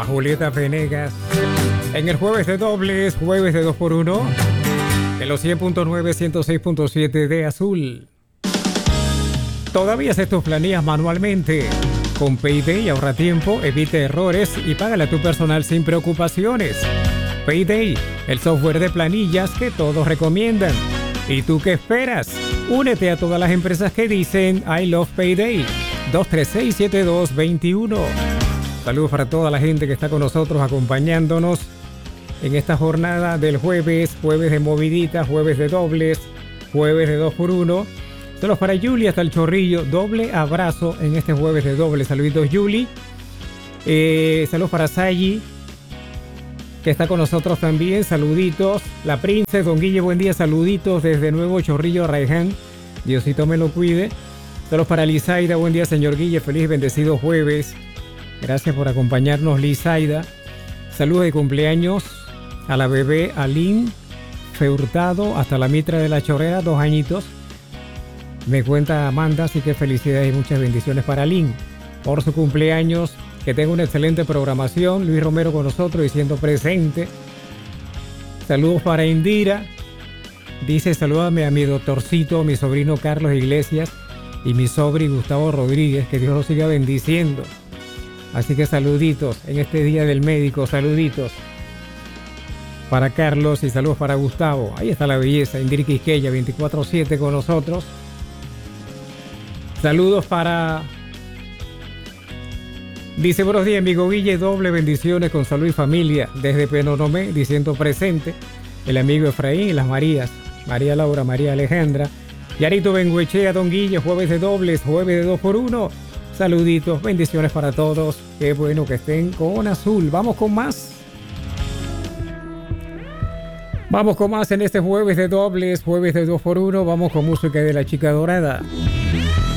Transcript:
Julieta Venegas. En el jueves de dobles, jueves de 2x1, en los 100.9, 106.7 de Azul. Todavía haces tus planillas manualmente. Con Payday ahorra tiempo, evita errores y págale a tu personal sin preocupaciones. Payday, el software de planillas que todos recomiendan. ¿Y tú qué esperas? Únete a todas las empresas que dicen I love Payday. 236-7221. Saludos para toda la gente que está con nosotros acompañándonos en esta jornada del jueves, jueves de movidita, jueves de dobles, jueves de 2x1. Saludos para Yuli hasta el Chorrillo, doble abrazo en este jueves de dobles. Saluditos Yuli. Saludos para Sayi, que está con nosotros también. Saluditos. La Princess, Don Guille, buen día. Saluditos desde Nuevo Chorrillo, Raiján. Diosito me lo cuide. Saludos para Lizaida, buen día señor Guille. Feliz y bendecido jueves. Gracias por acompañarnos, Lizaida. Saludos de cumpleaños a la bebé Aline Feurtado hasta la Mitra de la Chorrera, 2 añitos. Me cuenta Amanda, así que felicidades y muchas bendiciones para Aline por su cumpleaños. Que tenga una excelente programación. Luis Romero con nosotros diciendo presente. Saludos para Indira. Dice, salúdame a mi doctorcito, mi sobrino Carlos Iglesias y mi sobrino Gustavo Rodríguez. Que Dios los siga bendiciendo. Así que saluditos en este día del médico. Saluditos para Carlos y saludos para Gustavo. Ahí está la belleza. Indira Quisqueya 24/7 con nosotros. Saludos para... Dice, buenos días, amigo Guille, doble bendiciones con salud y familia. Desde Penonomé, diciendo presente, el amigo Efraín y las Marías. María Laura, María Alejandra. Yarito Benguechea, Don Guille, jueves de dobles, jueves de 2x1. Saluditos, bendiciones para todos. Qué bueno que estén con Azul. Vamos con más. Vamos con más en este jueves de dobles, jueves de 2x1. Vamos con música de La Chica Dorada.